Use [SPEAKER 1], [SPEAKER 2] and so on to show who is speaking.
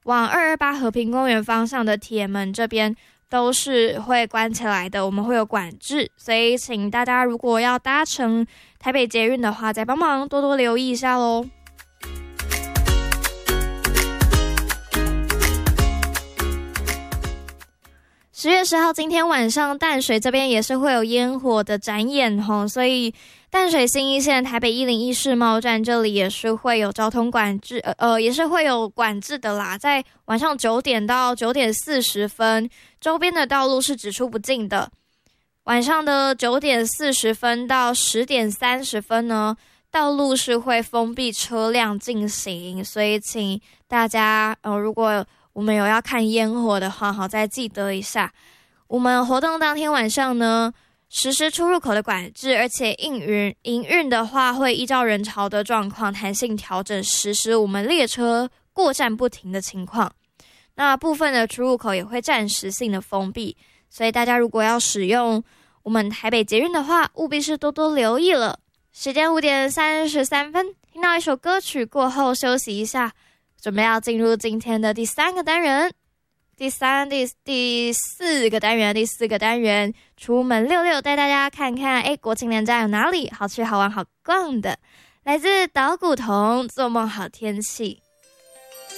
[SPEAKER 1] 往228和平公园方向的铁门这边都是会关起来的，我们会有管制，所以请大家如果要搭乘台北捷运的话，再帮忙多多留意一下咯。10月10号今天晚上淡水这边也是会有烟火的展演齁，所以淡水新一线台北101世贸站这里也是会有交通管制，也是会有管制的啦，在晚上9点到9点40分，周边的道路是只出不进的。晚上的9点40分到10点30分呢，道路是会封闭车辆进行，所以请大家如果我们有要看烟火的话，好再记得一下。我们活动当天晚上呢，实施出入口的管制，而且营运的话会依照人潮的状况弹性调整，实施我们列车过站不停的情况。那部分的出入口也会暂时性的封闭，所以大家如果要使用我们台北捷运的话，务必是多多留意了。时间5点33分，听到一首歌曲过后休息一下，准备要进入今天的第4个单元，出门66，带大家看看国庆连假有哪里好吃好玩好逛的。来自岛古童，做梦好天气。